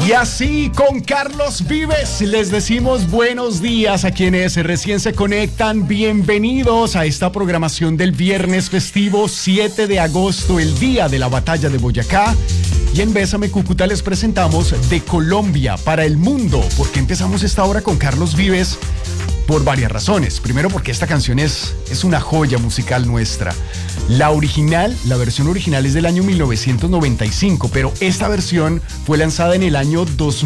Y así, con Carlos Vives, les decimos buenos días a quienes recién se conectan. Bienvenidos a esta programación del viernes festivo 7 de agosto, el día de la batalla de Boyacá. Y en Bésame Cúcuta les presentamos De Colombia para el Mundo. ¿Por qué empezamos esta hora con Carlos Vives? Por varias razones. Primero, porque esta canción es una joya musical nuestra. La versión original es del año 1995, pero esta versión fue lanzada en el año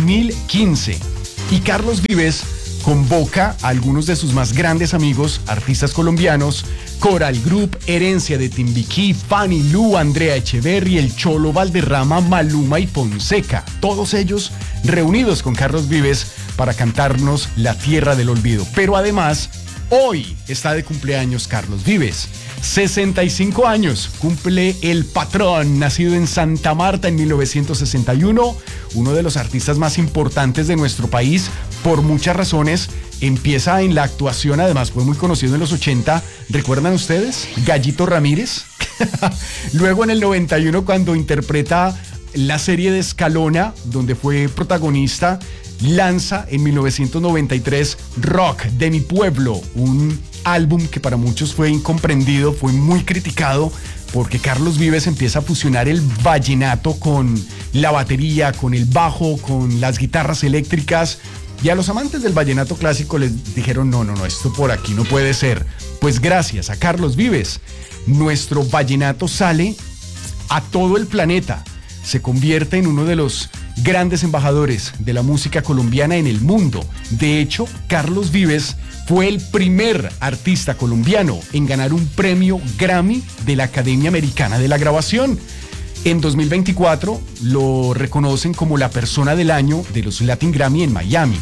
2015. Y Carlos Vives convoca a algunos de sus más grandes amigos, artistas colombianos, Coral Group, Herencia de Timbiquí, Fanny Lu, Andrea Echeverry, El Cholo Valderrama, Maluma y Fonseca. Todos ellos reunidos con Carlos Vives para cantarnos La Tierra del Olvido. Pero además, hoy está de cumpleaños Carlos Vives. 65 años cumple el patrón, nacido en Santa Marta en 1961, uno de los artistas más importantes de nuestro país por muchas razones. Empieza en la actuación, además fue muy conocido en los 80, ¿recuerdan ustedes? Gallito Ramírez. Luego en el 91, cuando interpreta la serie de Escalona, donde fue protagonista, lanza en 1993 Rock de mi pueblo, un álbum que para muchos fue incomprendido, fue muy criticado, porque Carlos Vives empieza a fusionar el vallenato con la batería, con el bajo, con las guitarras eléctricas, y a los amantes del vallenato clásico les dijeron no, esto por aquí no puede ser. Pues gracias a Carlos Vives, nuestro vallenato sale a todo el planeta, se convierte en uno de los grandes embajadores de la música colombiana en el mundo. De hecho, Carlos Vives fue el primer artista colombiano en ganar un premio Grammy de la Academia Americana de la Grabación. En 2024 lo reconocen como la persona del año de los Latin Grammy en Miami.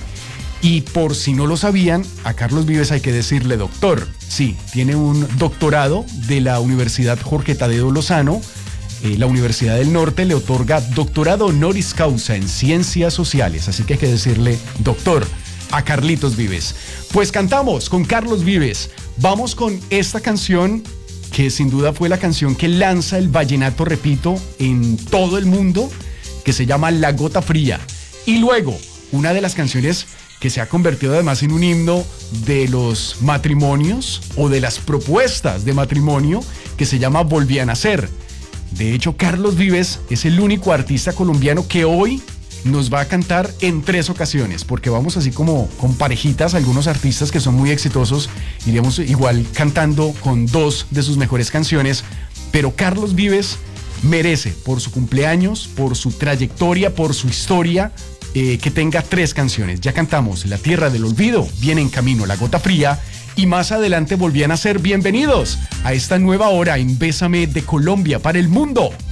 Y por si no lo sabían, a Carlos Vives hay que decirle doctor. Sí, tiene un doctorado de la Universidad Jorge Tadeo Lozano. La Universidad del Norte le otorga doctorado honoris causa en ciencias sociales, así que hay que decirle doctor a Carlitos Vives. Pues cantamos con Carlos Vives. Vamos con esta canción que sin duda fue la canción que lanza el vallenato, repito, en todo el mundo, que se llama La Gota Fría. Y luego, una de las canciones que se ha convertido además en un himno de los matrimonios o de las propuestas de matrimonio, que se llama Volví a Nacer. De hecho, Carlos Vives es el único artista colombiano que hoy nos va a cantar en 3 ocasiones, porque vamos así como con parejitas, algunos artistas que son muy exitosos, iremos igual cantando con 2 de sus mejores canciones, pero Carlos Vives merece, por su cumpleaños, por su trayectoria, por su historia, que tenga 3 canciones. Ya cantamos La Tierra del Olvido, viene en camino La Gota Fría, y más adelante Volví a Nacer. Bienvenidos a esta nueva hora en Bésame de Colombia para el Mundo.